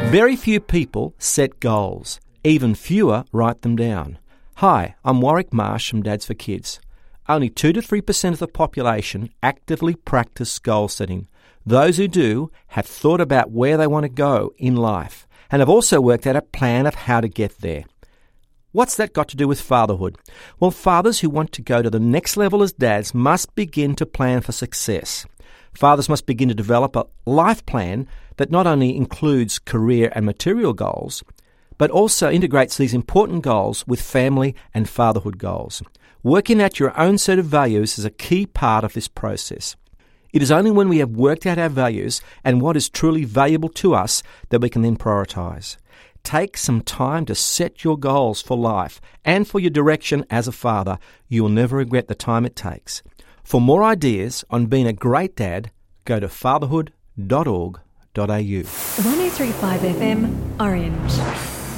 Very few people set goals. Even fewer write them down. Hi, I'm Warwick Marsh from Dads for Kids. Only 2 to 3% of the population actively practice goal setting. Those who do have thought about where they want to go in life and have also worked out a plan of how to get there. What's that got to do with fatherhood? Well, fathers who want to go to the next level as dads must begin to plan for success. Fathers must begin to develop a life plan that not only includes career and material goals, but also integrates these important goals with family and fatherhood goals. Working out your own set of values is a key part of this process. It is only when we have worked out our values and what is truly valuable to us that we can then prioritise. Take some time to set your goals for life and for your direction as a father. You will never regret the time it takes. For more ideas on being a great dad, go to fatherhood.org.au. 103.5 FM, Orange.